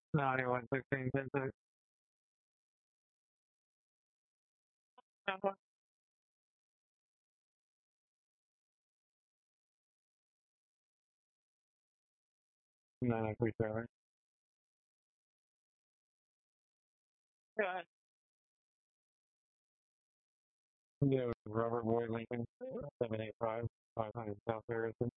91, 16, 10, 6. No, no, please, Charlie. Yeah. Yeah, Robert Boyd Lincoln, 785, 500 South Harrison.